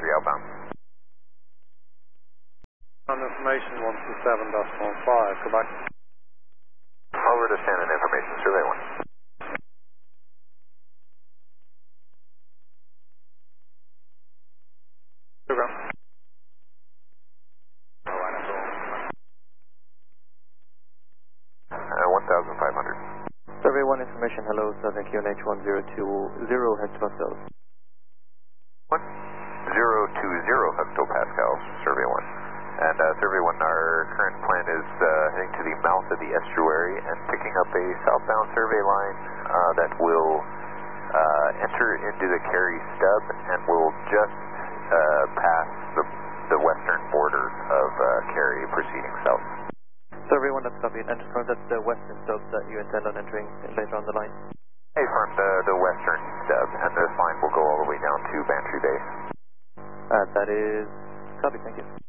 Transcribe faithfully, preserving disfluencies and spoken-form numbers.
three outbound. On information one two seven point five, Quebec. Over to Shannon information, survey one. Program. Uh, one thousand five hundred. Survey one information, hello, Southern Q N H one zero two zero hectopascals. one zero two zero hectopascals, survey one. And uh, survey one, our current plan is uh, heading to the mouth of the estuary and picking up a southbound survey line uh, that will uh, enter into the Cary stub and will just uh, pass the, the western border of uh, Cary proceeding south. Survey one, that's copied. And confirm that's the western stub that you intend on entering later on the line. Hey, from the, the western stub, and this line will go all the way down to Bantry Bay. Uh, that is copied, thank you.